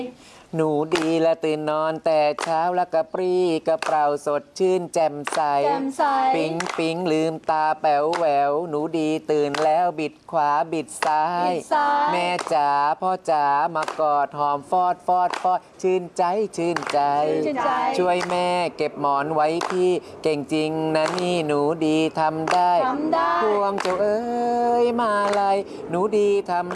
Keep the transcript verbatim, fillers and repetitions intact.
หนูดีและตื่นนอนแต่เช้าแล้วกระปรี้กระเปร่าสดชื่นแจ่มใสปิ๊งปิ๊งลืมตาแป๋วแหววหนูดีตื่นแล้วบิดขวาบิดซ้ายแม่จ๋าพ่อจ๋ามากอดหอมฟอดฟอดฟอดชื่นใจชื่นใจช่วยแม่เก็บหมอนไว้พี่เก่งจริงนะนี่หนูดีทำได้พวงเจ้าเอ้ยมาลัยหนูดีทำ